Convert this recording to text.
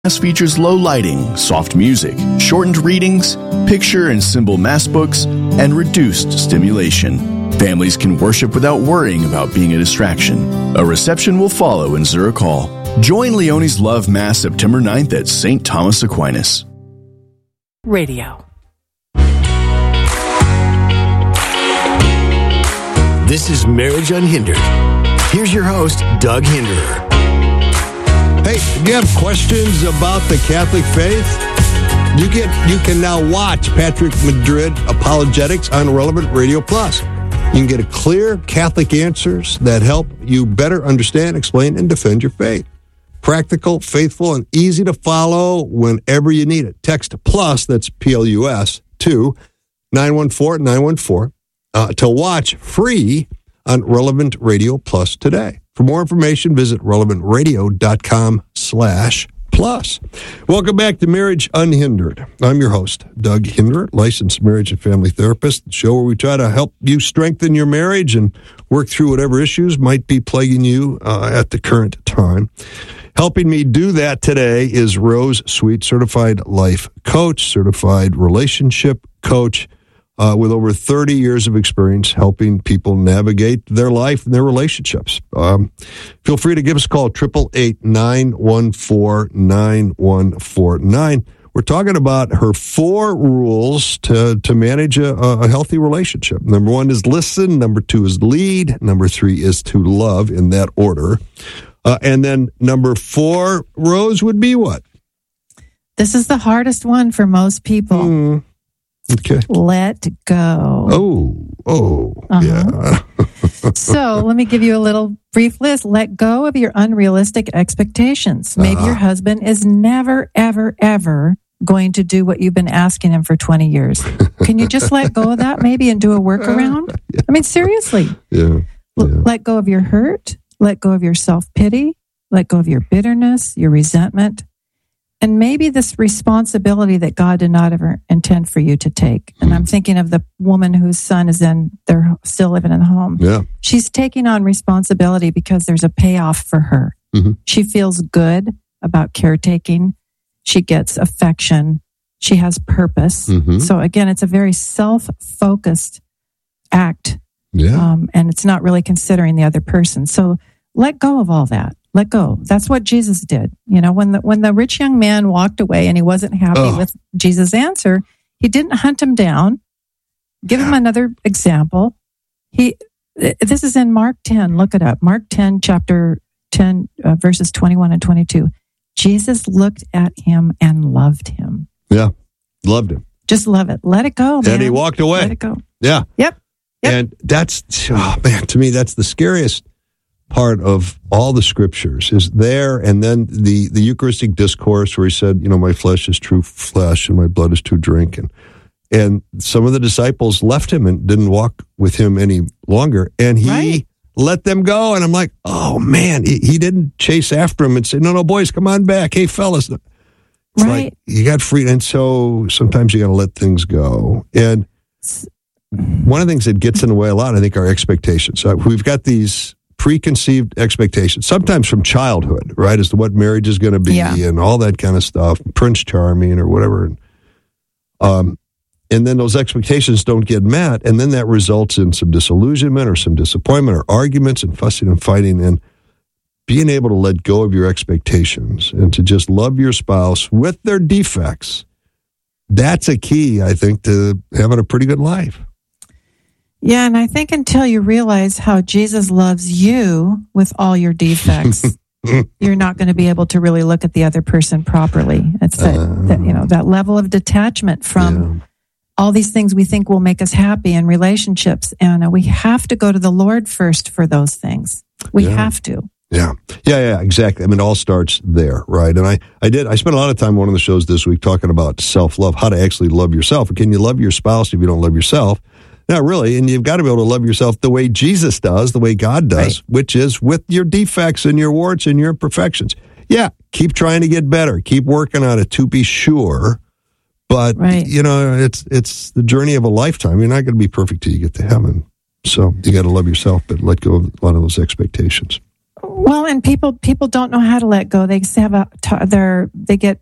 Mass features low lighting, soft music, shortened readings, picture and symbol mass books, and reduced stimulation. Families can worship without worrying about being a distraction. A reception will follow in Zurich Hall. Join Leone's Love Mass September 9th at St. Thomas Aquinas. Radio. This is Marriage Unhindered. Here's your host, Doug Hinderer. Hey, do you have questions about the Catholic faith? You can now watch Patrick Madrid Apologetics on Relevant Radio Plus. You can get clear Catholic answers that help you better understand, explain, and defend your faith. Practical, faithful, and easy to follow whenever you need it. Text PLUS, that's P-L-U-S, to 914-914 to watch free on Relevant Radio Plus today. For more information, visit relevantradio.com/plus. Welcome back to Marriage Unhindered. I'm your host, Doug Hinderer, licensed marriage and family therapist, the show where we try to help you strengthen your marriage and work through whatever issues might be plaguing you at the current time. Helping me do that today is Rose Sweet, certified life coach, certified relationship coach, with over 30 years of experience helping people navigate their life and their relationships. Feel free to give us a call, 888-914-9149. We're talking about her 4 rules to manage a healthy relationship. Number 1 is listen. Number 2 is lead. Number 3 is to love, in that order. And then number 4, Rose, would be what? This is the hardest one for most people. Okay. Let go. Yeah. So let me give you a little brief list. Let go of your unrealistic expectations. Maybe your husband is never, ever, ever going to do what you've been asking him for 20 years. Can you just let go of that maybe and do a workaround? Yeah. I mean, seriously. Yeah. Let go of your hurt. Let go of your self-pity. Let go of your bitterness, your resentment. And maybe this responsibility that God did not ever intend for you to take. And I'm thinking of the woman whose son is they're still living in the home. Yeah. She's taking on responsibility because there's a payoff for her. Mm-hmm. She feels good about caretaking. She gets affection. She has purpose. Mm-hmm. So again, it's a very self-focused act. Yeah. And it's not really considering the other person. So let go of all that. Let go. That's what Jesus did. You know, when the rich young man walked away and he wasn't happy with Jesus' answer, he didn't hunt him down. Give him another example. This is in Mark 10. Look it up. Mark 10, chapter 10, verses 21 and 22. Jesus looked at him and loved him. Yeah. Loved him. Just love it. Let it go, man. And he walked away. Let it go. Yeah. Yep. And that's, to me, that's the scariest part of all the scriptures is there. And then the Eucharistic discourse where he said, my flesh is true flesh and my blood is true drink. And some of the disciples left him and didn't walk with him any longer. And he let them go. And I'm like, oh man, he didn't chase after him and say, no, boys, come on back. Hey, fellas. It's like, you got freedom. And so sometimes you got to let things go. And one of the things that gets in the way a lot, I think, are expectations. We've got these preconceived expectations, sometimes from childhood, right, as to what marriage is going to be and all that kind of stuff, Prince Charming or whatever. And then those expectations don't get met, and then that results in some disillusionment or some disappointment or arguments and fussing and fighting. And being able to let go of your expectations and to just love your spouse with their defects, that's a key, I think, to having a pretty good life. Yeah, and I think until you realize how Jesus loves you with all your defects, you're not going to be able to really look at the other person properly. It's that level of detachment from all these things we think will make us happy in relationships, and we have to go to the Lord first for those things. We have to. Yeah, exactly. I mean, it all starts there, right? And I spent a lot of time on one of the shows this week talking about self-love, how to actually love yourself. Can you love your spouse if you don't love yourself? Not really, and you've got to be able to love yourself the way Jesus does, the way God does, which is with your defects and your warts and your imperfections. Yeah, keep trying to get better. Keep working on it to be sure. But, it's the journey of a lifetime. You're not going to be perfect till you get to heaven. So you got to love yourself, but let go of a lot of those expectations. Well, and people don't know how to let go. They have they get